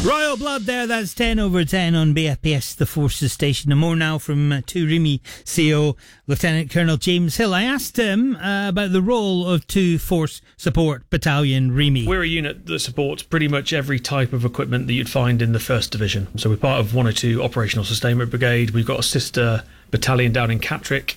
Royal Blood there, that's 10 over 10 on BFPS, the Forces Station. And more now from 2 REME CO, Lieutenant Colonel James Hill. I asked him about the role of 2 Force Support Battalion REME. We're a unit that supports pretty much every type of equipment that you'd find in the 1st Division. So we're part of 102 Operational Sustainment Brigade. We've got a sister battalion down in Catterick,